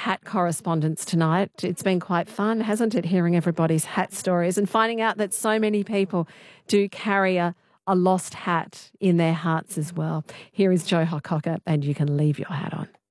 hat correspondence tonight. It's been quite fun, hasn't it, hearing everybody's hat stories and finding out that so many people do carry a lost hat in their hearts as well. Here is Joe Hococker, and you can leave your hat on.